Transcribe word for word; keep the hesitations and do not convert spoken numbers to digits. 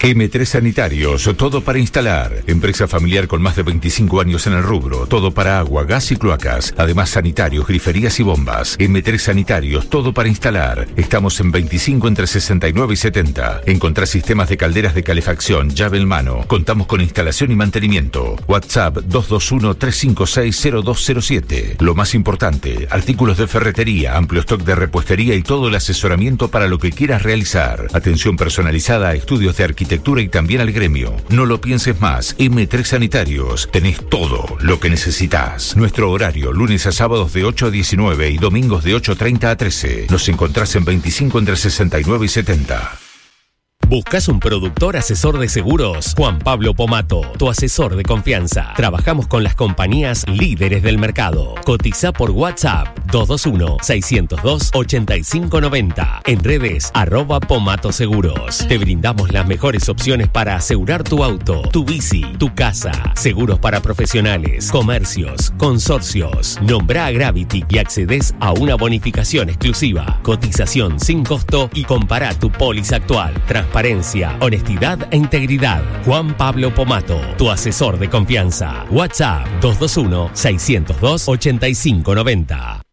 eme tres Sanitarios, todo para instalar. Empresa familiar con más de veinticinco años en el rubro, todo para agua, gas y cloacas. Además sanitarios, griferías y bombas. eme tres Sanitarios, todo para instalar. Estamos en veinticinco entre sesenta y nueve y setenta. Encontrá sistemas de calderas de calefacción, llave en mano. Contamos con instalación y mantenimiento. WhatsApp dos dos uno, tres cinco seis, cero dos cero siete. Lo más importante, artículos de ferretería, amplio stock de repuestería y todo el asesoramiento para lo que quieras realizar. Atención personalizada a estudios de arquitectura y también al gremio. No lo pienses más. eme tres Sanitarios. Tenés todo lo que necesitas. Nuestro horario, lunes a sábados de ocho a diecinueve y domingos de ocho treinta a trece. Nos encontrás en veinticinco entre sesenta y nueve y setenta. ¿Buscas un productor asesor de seguros? Juan Pablo Pomato, tu asesor de confianza. Trabajamos con las compañías líderes del mercado. Cotiza por WhatsApp dos dos uno, seis cero dos, ocho cinco nueve cero. En redes, arroba Pomato Seguros. Te brindamos las mejores opciones para asegurar tu auto, tu bici, tu casa. Seguros para profesionales, comercios, consorcios. Nombrá a Gravity y accedes a una bonificación exclusiva. Cotización sin costo y compará tu póliza actual. Transparencia, honestidad e integridad. Juan Pablo Pomato, tu asesor de confianza. WhatsApp dos dos uno, seis cero dos, ocho cinco nueve cero.